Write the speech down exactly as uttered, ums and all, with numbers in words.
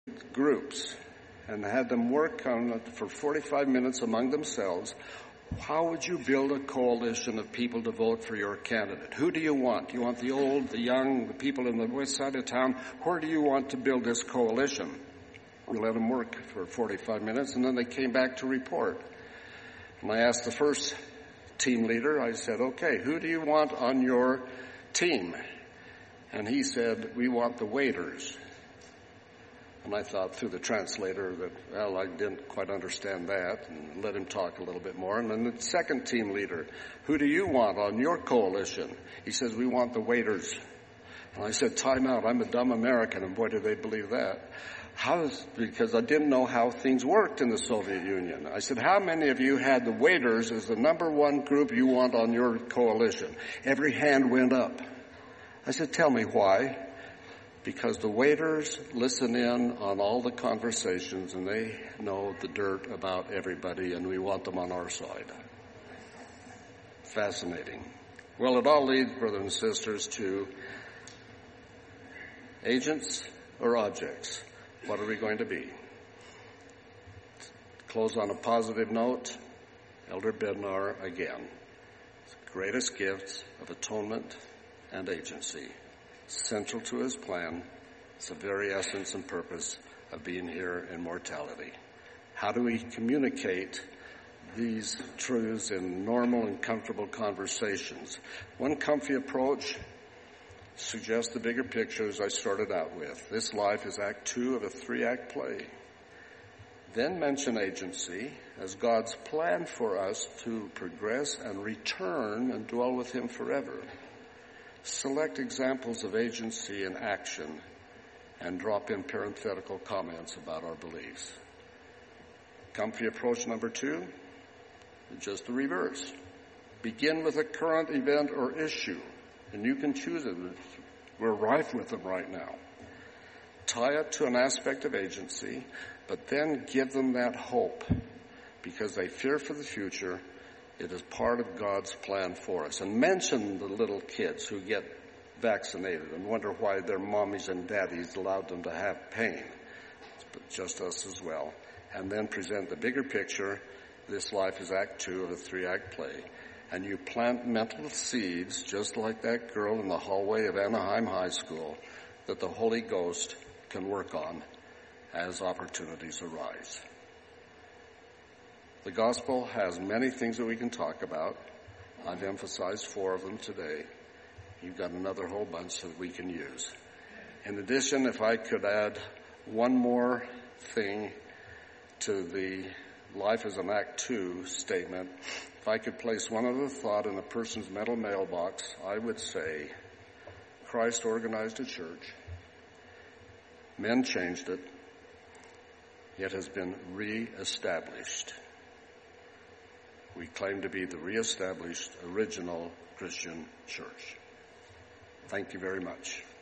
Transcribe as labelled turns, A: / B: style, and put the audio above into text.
A: groups and had them work on it for forty-five minutes among themselves. How would you build a coalition of people to vote for your candidate? Who do you want? Do you want the old, the young, the people in the west side of town? Where do you want to build this coalition? We let them work for forty-five minutes, and then they came back to report. And I asked the first team leader, I said, okay, who do you want on your team? And he said, we want the waiters. And I thought through the translator that, well, I didn't quite understand that, and let him talk a little bit more. And then the second team leader, who do you want on your coalition? He says, we want the waiters. And I said, time out, I'm a dumb American, and boy, do they believe that. How is, because I didn't know how things worked in the Soviet Union. I said, how many of you had the waiters as the number one group you want on your coalition? Every hand went up. I said, tell me why. Because the waiters listen in on all the conversations and they know the dirt about everybody, and we want them on our side. Fascinating. Well, it all leads, brothers and sisters, to agents or objects. What are we going to be? Close on a positive note. Elder Bednar again. Greatest gifts of atonement and agency. Central to his plan, it's the very essence and purpose of being here in mortality. How do we communicate these truths in normal and comfortable conversations? One comfy approach suggests the bigger picture as I started out with. This life is act two of a three-act play. Then mention agency as God's plan for us to progress and return and dwell with him forever. Select examples of agency and action and drop in parenthetical comments about our beliefs. Comfy approach number two, just the reverse. Begin with a current event or issue, and you can choose it. We're rife with them right now. Tie it to an aspect of agency, but then give them that hope because they fear for the future. It is part of God's plan for us. And mention the little kids who get vaccinated and wonder why their mommies and daddies allowed them to have pain. But just us as well. And then present the bigger picture. This life is act two of a three-act play. And you plant mental seeds, just like that girl in the hallway of Anaheim High School, that the Holy Ghost can work on as opportunities arise. The gospel has many things that we can talk about. I've emphasized four of them today. You've got another whole bunch that we can use. In addition, if I could add one more thing to the life as an act two statement, if I could place one other thought in a person's mental mailbox, I would say, Christ organized a church. Men changed it. It has been reestablished. We claim to be the reestablished original Christian church. Thank you very much.